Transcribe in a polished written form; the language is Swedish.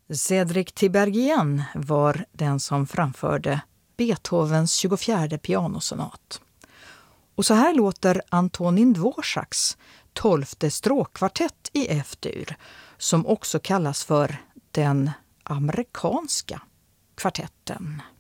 Cédric Tiberghien var den som framförde Beethovens 24:e pianosonat. Och så här låter Antonin Dvoraks 12:e stråkkvartett i F-dur, som också kallas för den amerikanska kvartetten.